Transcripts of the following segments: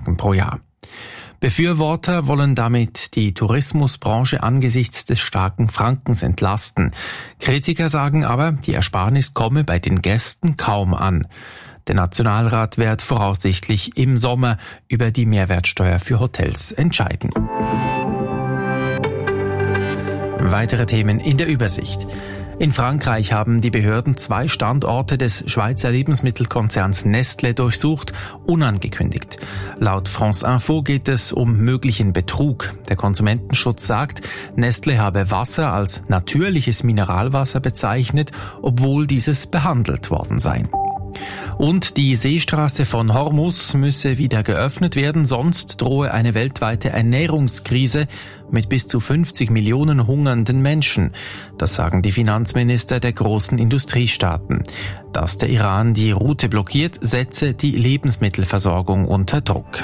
Franken pro Jahr. Befürworter wollen damit die Tourismusbranche angesichts des starken Frankens entlasten. Kritiker sagen aber, die Ersparnis komme bei den Gästen kaum an. Der Nationalrat wird voraussichtlich im Sommer über die Mehrwertsteuer für Hotels entscheiden. Weitere Themen in der Übersicht. In Frankreich haben die Behörden 2 Standorte des Schweizer Lebensmittelkonzerns Nestlé durchsucht, unangekündigt. Laut France Info geht es um möglichen Betrug. Der Konsumentenschutz sagt, Nestlé habe Wasser als natürliches Mineralwasser bezeichnet, obwohl dieses behandelt worden sei. Und die Seestraße von Hormuz müsse wieder geöffnet werden, sonst drohe eine weltweite Ernährungskrise mit bis zu 50 Millionen hungernden Menschen. Das sagen die Finanzminister der großen Industriestaaten. Dass der Iran die Route blockiert, setze die Lebensmittelversorgung unter Druck.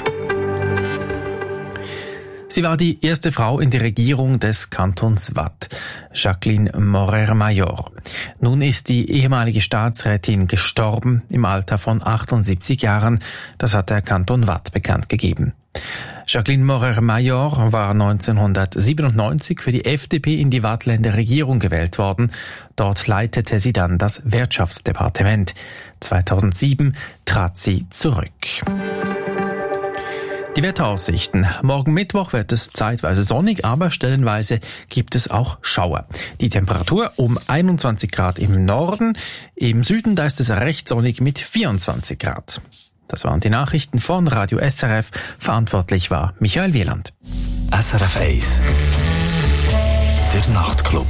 Sie war die erste Frau in der Regierung des Kantons Waadt, Jacqueline Morer-Major. Nun ist die ehemalige Staatsrätin gestorben im Alter von 78 Jahren. Das hat der Kanton Waadt bekannt gegeben. Jacqueline Morer-Major war 1997 für die FDP in die Waadtländer Regierung gewählt worden. Dort leitete sie dann das Wirtschaftsdepartement. 2007 trat sie zurück. Die Wetteraussichten. Morgen Mittwoch wird es zeitweise sonnig, aber stellenweise gibt es auch Schauer. Die Temperatur um 21 Grad im Norden. Im Süden, da ist es recht sonnig mit 24 Grad. Das waren die Nachrichten von Radio SRF. Verantwortlich war Michael Wieland. SRF 1. Der Nachtclub.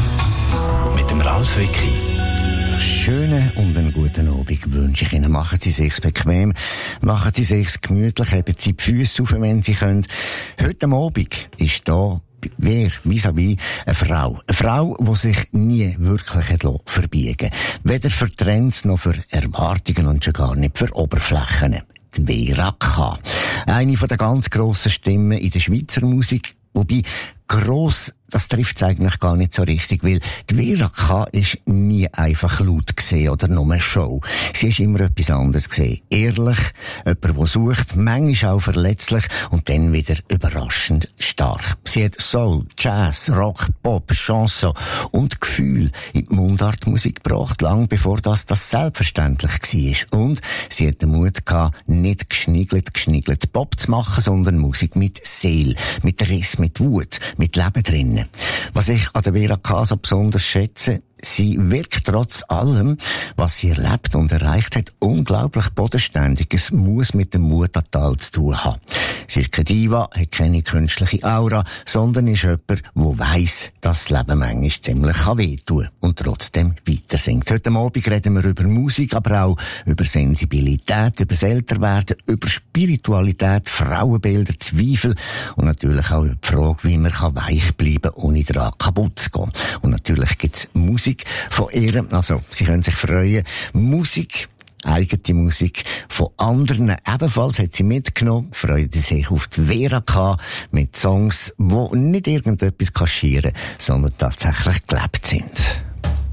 Mit dem Ralf Wicki. Schönen und einen guten Abend wünsche ich Ihnen. Machen Sie sich's bequem, machen Sie sich's gemütlich, heben Sie die Füsse auf, wenn Sie können. Heute Abend ist da wer vis-à-vis eine Frau. Eine Frau, die sich nie wirklich verbiegen hat. Weder für Trends noch für Erwartungen und schon gar nicht für Oberflächen. Die Vera K. Eine von den ganz grossen Stimmen in der Schweizer Musik. Wobei gross, das trifft es eigentlich gar nicht so richtig, weil die Vera K. ist nie einfach laut gesehen oder nur eine Show. Sie ist immer etwas anderes gesehen. Ehrlich, jemand, der sucht, manchmal auch verletzlich und dann wieder überraschend stark. Sie hat Soul, Jazz, Rock, Pop, Chanson und Gefühl in die Mundartmusik gebracht, lang bevor das selbstverständlich war. Und sie hat den Mut gehabt, nicht geschniegelt Pop zu machen, sondern Musik mit Seele, mit Riss, mit Wut, mit Leben drinnen. Was ich an der Vera K. so besonders schätze, sie wirkt trotz allem, was sie erlebt und erreicht hat, unglaublich bodenständig. Es muss mit dem Mut an Tal zu tun haben. Sie ist keine Diva, hat keine künstliche Aura, sondern ist jemand, der weiss, dass das Leben manchmal ziemlich wehtun kann und trotzdem weiter singt. Heute Abend reden wir über Musik, aber auch über Sensibilität, über das Älterwerden, über Spiritualität, Frauenbilder, Zweifel und natürlich auch über die Frage, wie man weich bleiben kann, ohne daran kaputt zu gehen. Und natürlich gibt's Musik von ihr, also Sie können sich freuen, Musik, eigene Musik von anderen. Ebenfalls hat sie mitgenommen, freut sich auf die Vera K. mit Songs, die nicht irgendetwas kaschieren, sondern tatsächlich gelebt sind.